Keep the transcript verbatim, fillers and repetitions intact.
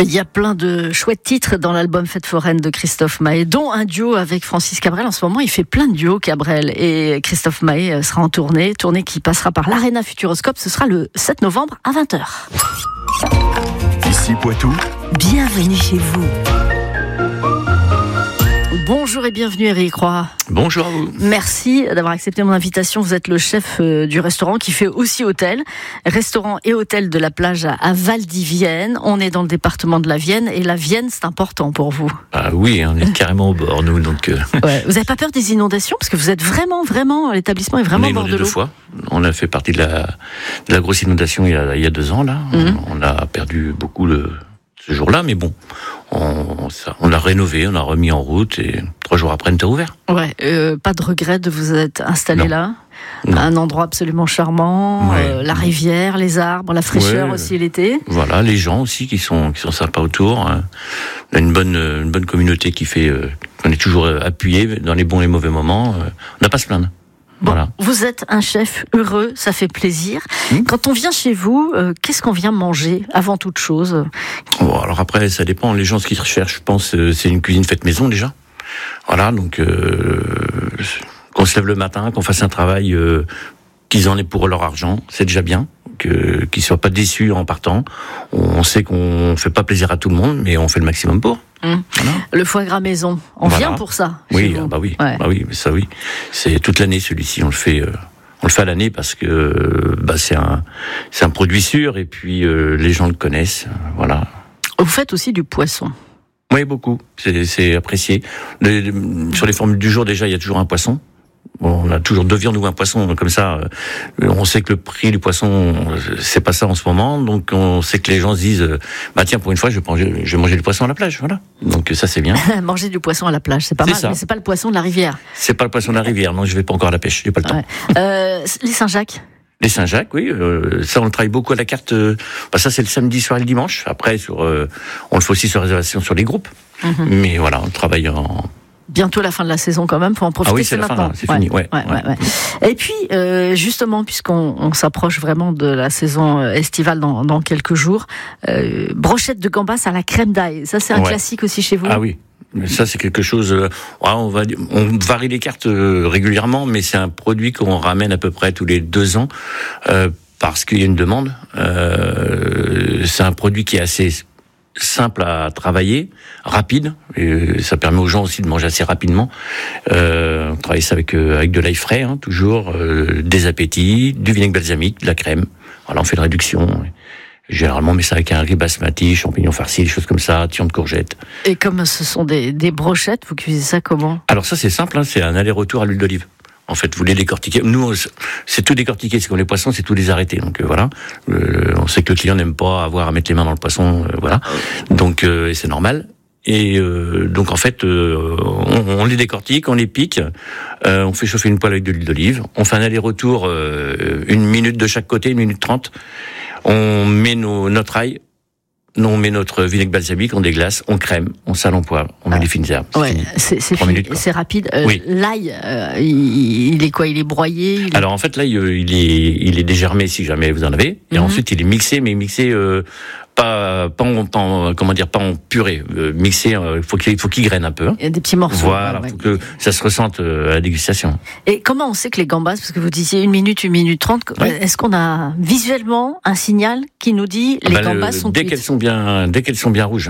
Il y a plein de chouettes titres dans l'album Fête foraine de Christophe Maé, dont un duo avec Francis Cabrel. En ce moment, il fait plein de duos, Cabrel. Et Christophe Maé sera en tournée, tournée qui passera par l'Arena Futuroscope. Ce sera le sept novembre à vingt heures. Ici Poitou. Bienvenue chez vous. Bonjour et bienvenue Eric Roy. Bonjour à vous. Merci d'avoir accepté mon invitation. Vous êtes le chef du restaurant qui fait aussi hôtel. Restaurant et hôtel de la plage à Val-d'Yvienne. On est dans le département de la Vienne et la Vienne c'est important pour vous. Ah oui, on est carrément au bord nous. Donc euh... ouais. Vous n'avez pas peur des inondations parce que vous êtes vraiment, vraiment, l'établissement est vraiment au bord de l'eau. deux fois. On a fait partie de la, de la grosse inondation il y a, il y a deux ans là. Mm-hmm. On, on a perdu beaucoup le... ce jour-là, mais bon, on, ça, on l'a rénové, on l'a remis en route et trois jours après, on était ouvert. Ouais, euh, pas de regret de vous être installé non. là. Non. Un endroit absolument charmant, ouais. euh, la rivière, les arbres, la fraîcheur ouais. aussi l'été. Voilà, les gens aussi qui sont qui sont sympas autour. Hein. On a une bonne une bonne communauté qui fait, euh, on est toujours appuyé dans les bons et les mauvais moments. Euh, on n'a pas à se plaindre. Bon, voilà. Vous êtes un chef heureux, ça fait plaisir. Mmh. Quand on vient chez vous, euh, qu'est-ce qu'on vient manger avant toute chose ? Bon, alors après, ça dépend. Les gens, ce qu'ils recherchent, je pense, euh, c'est une cuisine faite maison déjà. Voilà, donc euh, qu'on se lève le matin, qu'on fasse un travail, euh, qu'ils en aient pour leur argent, c'est déjà bien. Que, qu'ils soient pas déçus en partant. On sait qu'on fait pas plaisir à tout le monde, mais on fait le maximum pour. Mmh. Voilà. Le foie gras maison, on voilà. vient pour ça. Oui, ah bah oui, ouais. bah oui, ça oui. C'est toute l'année celui-ci, on le fait, euh, on le fait à l'année parce que euh, bah c'est un, c'est un produit sûr et puis euh, les gens le connaissent, euh, voilà. Vous faites aussi du poisson. Oui, beaucoup. C'est, c'est apprécié. Les, les, sur les formules du jour, déjà, il y a toujours un poisson. Bon, on a toujours deux viandes ou un poisson, comme ça. Euh, on sait que le prix du poisson, c'est pas ça en ce moment, donc on sait que les gens se disent, bah tiens, pour une fois, je vais manger, je vais manger du poisson à la plage, voilà. Donc ça, c'est bien. Manger du poisson à la plage, c'est pas c'est mal, ça. Mais c'est pas le poisson de la rivière. C'est pas le poisson de la rivière, non, je vais pas encore à la pêche, j'ai pas le temps. Ouais. Euh, les Saint-Jacques. Les Saint-Jacques, oui, euh, ça on le travaille beaucoup à la carte. Euh, bah ça c'est le samedi soir et le dimanche. Après, sur, euh, on le fait aussi sur réservation sur les groupes. Mm-hmm. Mais voilà, on travaille en. Bientôt la fin de la saison quand même, faut en profiter. Ah oui, c'est, c'est la maintenant. fin, là, c'est ouais, fini. Ouais, ouais, ouais. Ouais, ouais. Et puis euh, justement, puisqu'on on s'approche vraiment de la saison estivale dans, dans quelques jours, euh, brochette de gambas à la crème d'ail. Ça c'est un ouais. classique aussi chez vous. Ah oui. Mais ça, c'est quelque chose. Euh, on va, on varie les cartes euh, régulièrement, mais c'est un produit qu'on ramène à peu près tous les deux ans euh, parce qu'il y a une demande. Euh, c'est un produit qui est assez simple à travailler, rapide. Et ça permet aux gens aussi de manger assez rapidement. Euh, on travaille ça avec euh, avec de l'ail frais, hein, toujours, euh, des appétits, du vinaigre balsamique, de la crème. Voilà, on fait une réduction. Généralement, on met ça avec un riz basmati, champignons farcis, des choses comme ça, tian de courgettes. Et comme ce sont des, des brochettes, vous cuisez ça comment ? Alors ça, c'est simple, hein, c'est un aller-retour à l'huile d'olive. En fait, vous les décortiquez. Nous, c'est tout décortiqué. C'est comme les poissons, c'est tout les arrêter. Donc euh, voilà. Euh, on sait que le client n'aime pas avoir à mettre les mains dans le poisson. Euh, voilà. Donc euh, et c'est normal. Et euh, donc en fait, euh, on, on les décortique, on les pique, euh, on fait chauffer une poêle avec de l'huile d'olive. On fait un aller-retour, euh, une minute de chaque côté, une minute trente. On met nos, notre ail, on met notre vinaigre balsamique, on déglace, on crème, on sale en poivre, on met ah. les fines herbes. C'est, ouais, c'est, c'est, fini, minutes, c'est rapide. Euh, oui. L'ail, euh, il, il est quoi ? Il est broyé il est... Alors en fait, l'ail, euh, il est, il est dégermé si jamais vous en avez. Et mm-hmm. ensuite, il est mixé, mais mixé euh, pas, pas, en, pas en, comment dire, pas en purée. Euh, mixé, il euh, faut qu'il, faut qu'il graine un peu. Hein. Il y a des petits morceaux. Voilà, ouais, faut ouais. que ça se ressente euh, à la dégustation. Et comment on sait que les gambas, parce que vous disiez une minute, une minute trente, ouais. est-ce qu'on a visuellement un signal qui nous dit les bah, gambas le, sont dès cuites ? qu'elles sont bien, dès qu'elles sont bien rouges.